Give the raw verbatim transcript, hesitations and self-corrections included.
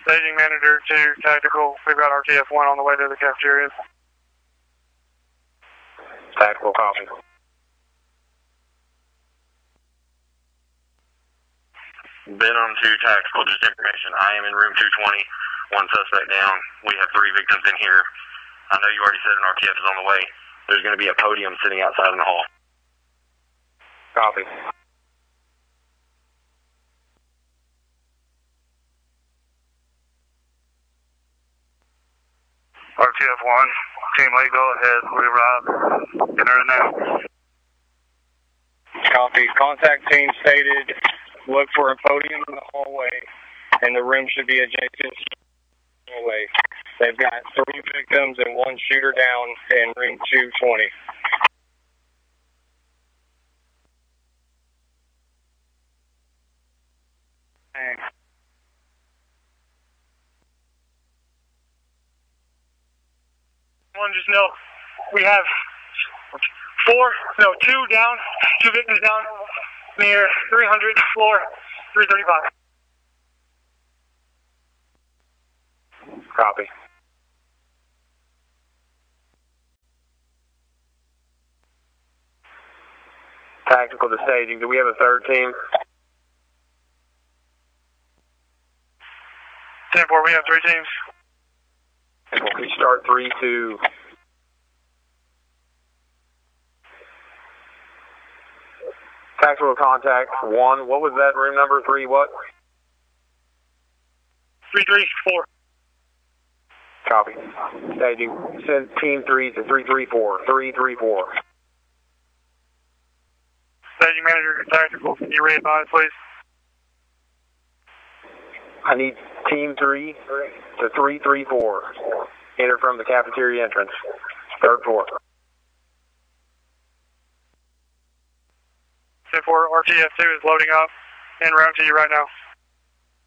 Staging manager to tactical. We've got R T F one on the way to the cafeteria. Tactical, copy. Ben on to tactical, just information. I am in room two twenty, one suspect down. We have three victims in here. I know you already said an R T F is on the way. There's going to be a podium sitting outside in the hall. Copy. R T F one, team lead, go ahead. We arrived. Enter now. Copy. Contact team stated, look for a podium in the hallway, and the room should be adjacent to the hallway. They've got three victims and one shooter down in room two twenty. One, just know we have four, no, two down, two victims down near three hundred, floor three thirty-five. Copy. Tactical to staging. Do we have a third team? ten four, we have three teams. We start three two. Tactical contact one. What was that room number? Three what? three three four. Copy. Staging. Send team three to three three four. three three four. Staging manager, tactical. Can you re-advise, please? I need team three to three three four. Enter from the cafeteria entrance. Third floor. ten four, R T F two is loading up en route to you right now.